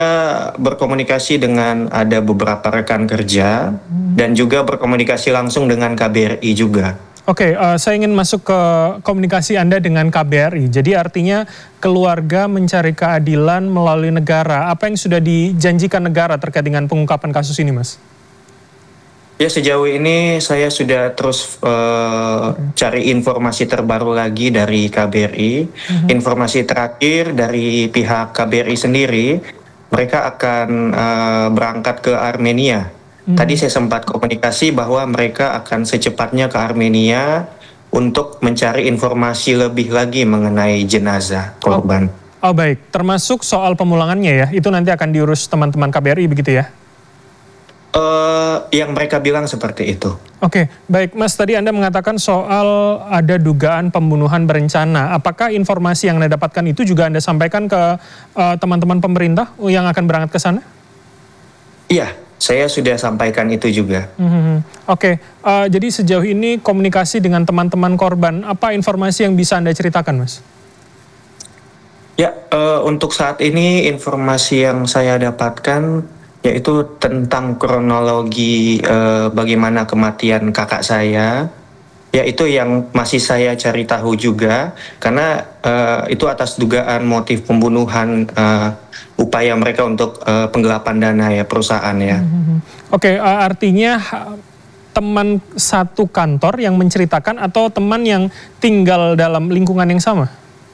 berkomunikasi dengan ada beberapa rekan kerja dan juga berkomunikasi langsung dengan KBRI juga. Oke, saya ingin masuk ke komunikasi Anda dengan KBRI. Jadi artinya keluarga mencari keadilan melalui negara. Apa yang sudah dijanjikan negara terkait dengan pengungkapan kasus ini, Mas? Ya, sejauh ini saya sudah terus cari informasi terbaru lagi dari KBRI. Informasi terakhir dari pihak KBRI sendiri, mereka akan berangkat ke Armenia. Tadi saya sempat komunikasi bahwa mereka akan secepatnya ke Armenia untuk mencari informasi lebih lagi mengenai jenazah korban. Oh baik, termasuk soal pemulangannya ya, itu nanti akan diurus teman-teman KBRI begitu ya? Yang mereka bilang seperti itu. Oke, baik Mas, tadi Anda mengatakan soal ada dugaan pembunuhan berencana. Apakah informasi yang Anda dapatkan itu juga Anda sampaikan ke teman-teman pemerintah yang akan berangkat ke sana? Iya, saya sudah sampaikan itu juga. Oke, jadi sejauh ini komunikasi dengan teman-teman korban, apa informasi yang bisa Anda ceritakan, Mas? Ya, untuk saat ini informasi yang saya dapatkan yaitu tentang kronologi bagaimana kematian kakak saya, yaitu yang masih saya cari tahu juga, karena itu atas dugaan motif pembunuhan, upaya mereka untuk penggelapan dana ya perusahaan ya. Oke, artinya teman satu kantor yang menceritakan atau teman yang tinggal dalam lingkungan yang sama?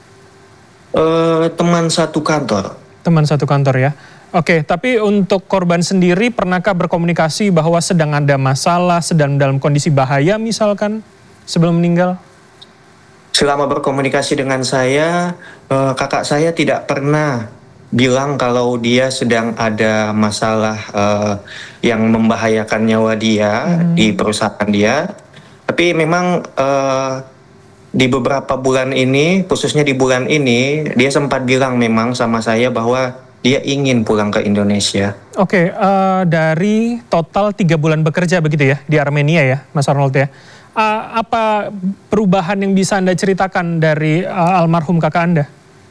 Teman satu kantor. Teman satu kantor ya. Oke, tapi untuk korban sendiri pernahkah berkomunikasi bahwa sedang ada masalah, sedang dalam kondisi bahaya misalkan sebelum meninggal? Selama berkomunikasi dengan saya, kakak saya tidak pernah bilang kalau dia sedang ada masalah yang membahayakan nyawa dia di perusahaan dia. Tapi memang di beberapa bulan ini, khususnya di bulan ini, dia sempat bilang memang sama saya bahwa dia ingin pulang ke Indonesia. Oke, dari total 3 bulan bekerja begitu ya di Armenia ya, Mas Arnold ya. Apa perubahan yang bisa Anda ceritakan dari almarhum kakak Anda?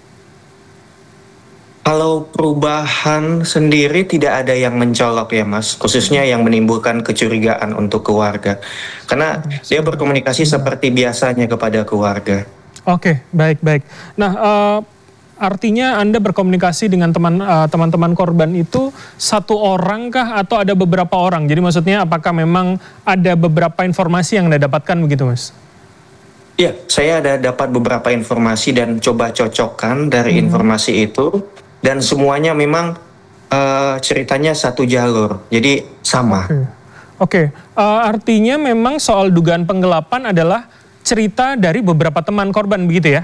Kalau perubahan sendiri tidak ada yang mencolok ya Mas, khususnya yang menimbulkan kecurigaan untuk keluarga. Karena dia berkomunikasi seperti biasanya kepada keluarga. Oke, baik-baik. Nah, artinya Anda berkomunikasi dengan teman-teman korban itu satu orang kah atau ada beberapa orang? Jadi maksudnya apakah memang ada beberapa informasi yang Anda dapatkan begitu, Mas? Iya, saya ada dapat beberapa informasi dan coba cocokkan dari informasi itu. Dan semuanya memang ceritanya satu jalur, jadi sama. Oke. Artinya memang soal dugaan penggelapan adalah cerita dari beberapa teman korban begitu ya?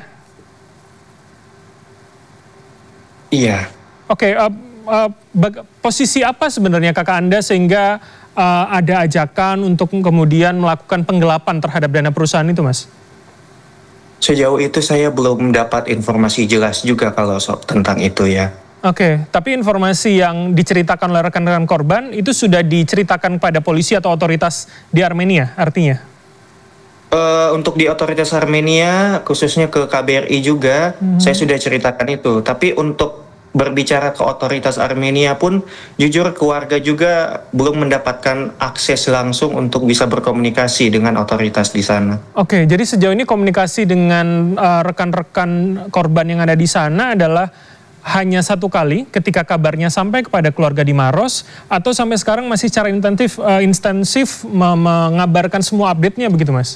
Iya. Oke, posisi apa sebenarnya kakak Anda sehingga ada ajakan untuk kemudian melakukan penggelapan terhadap dana perusahaan itu, Mas? Sejauh itu saya belum dapat informasi jelas juga kalau tentang itu ya. Oke, tapi informasi yang diceritakan oleh rekan-rekan korban itu sudah diceritakan kepada polisi atau otoritas di Armenia artinya? Untuk di otoritas Armenia, khususnya ke KBRI juga, saya sudah ceritakan itu. Tapi untuk berbicara ke otoritas Armenia pun, jujur keluarga juga belum mendapatkan akses langsung untuk bisa berkomunikasi dengan otoritas di sana. Oke, jadi sejauh ini komunikasi dengan rekan-rekan korban yang ada di sana adalah hanya satu kali ketika kabarnya sampai kepada keluarga di Maros, atau sampai sekarang masih secara intensif mengabarkan semua update-nya begitu, Mas?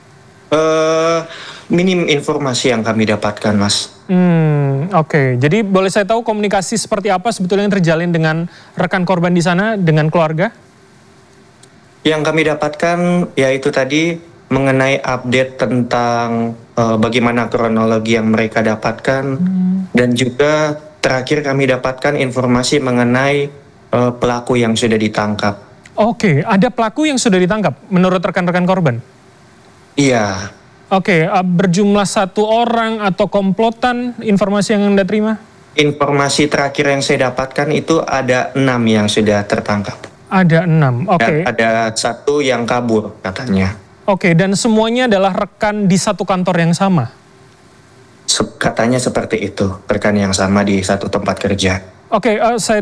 Minim informasi yang kami dapatkan, Mas. Oke. Jadi boleh saya tahu komunikasi seperti apa sebetulnya yang terjalin dengan rekan korban di sana, dengan keluarga? Yang kami dapatkan yaitu tadi mengenai update tentang bagaimana kronologi yang mereka dapatkan, dan juga terakhir kami dapatkan informasi mengenai pelaku yang sudah ditangkap. Oke, ada pelaku yang sudah ditangkap menurut rekan-rekan korban? Iya. Oke, berjumlah 1 orang atau komplotan informasi yang Anda terima? Informasi terakhir yang saya dapatkan itu ada 6 yang sudah tertangkap. Ada 6, oke. Dan ada 1 yang kabur katanya. Oke, dan semuanya adalah rekan di satu kantor yang sama? Katanya seperti itu, rekan yang sama di satu tempat kerja. Oke, saya